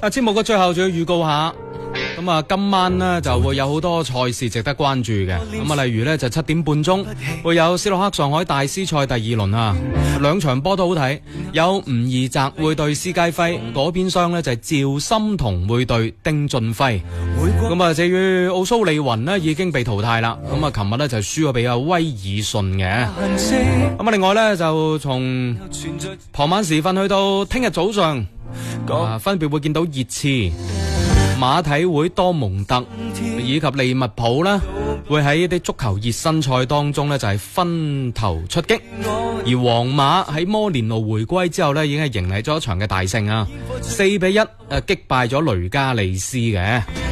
節目嘅最後仲要預告下，咁啊今晚呢就會有好多賽事值得關注嘅，咁啊例如呢就7點半鐘會有斯洛克上海大師賽第2輪啊，2場波都好睇，有吳怡澤會對施佳輝，嗰邊廂呢就係趙心彤會對丁俊輝，咁啊至於奧蘇利雲呢已經被淘汰啦，咁啊琴日呢就輸咗俾阿威爾遜嘅，咁啊另外呢就從傍晚時分去到聽日早上。分別會見到熱刺、馬體會多蒙特以及利物浦呢會喺一啲足球熱身賽當中呢就係分頭出擊，而皇馬喺摩連奴回歸之後呢已經係迎嚟咗一場嘅大勝啊，4-1擊敗咗雷加利斯嘅。